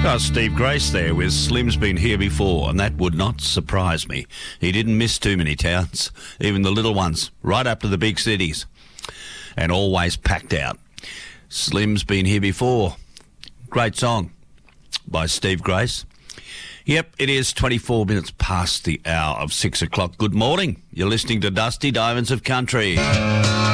Oh, Steve Grace there with Slim's Been Here Before, and that would not surprise me. He didn't miss too many towns, even the little ones, right up to the big cities, and always packed out. Slim's Been Here Before. Great song by Steve Grace. Yep, it is 24 minutes past the hour of 6 o'clock. Good morning. You're listening to Dusty Diamonds of Country.